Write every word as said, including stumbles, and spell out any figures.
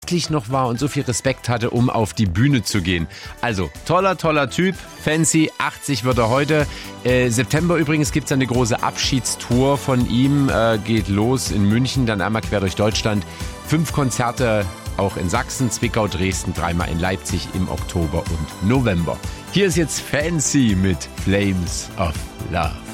jugendlich noch war und so viel Respekt hatte, um auf die Bühne zu gehen. Also, toller, toller Typ, Fancy, achtzig wird er heute. Äh, September übrigens gibt es eine große Abschiedstour von ihm, äh, geht los in München, dann einmal quer durch Deutschland. Fünf Konzerte auch in Sachsen, Zwickau, Dresden, dreimal in Leipzig im Oktober und November. Hier ist jetzt Fancy mit Flames of Love.